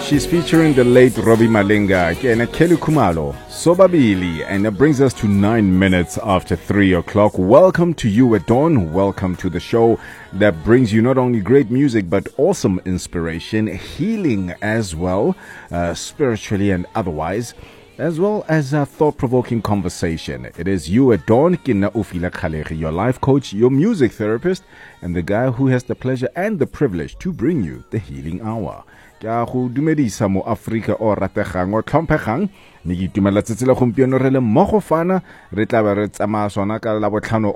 She's featuring the late Robbie Malinga and Kelly Kumalo, Sobabili, and it brings us to 9 minutes after 3 o'clock. Welcome to you at dawn. Welcome to the show that brings you not only great music but awesome inspiration, healing as well, spiritually and otherwise, as well as a thought-provoking conversation. It is you at dawn, Kina Ufila Khalegi, your life coach, your music therapist, and the guy who has the pleasure and the privilege to bring you the healing hour. Ka go dumedisa mo Africa o rategang o tlhomphegang ni ke itumela tsetsela gompieno re le mo go fana re tla ba re tsamaya sona ka la botlhano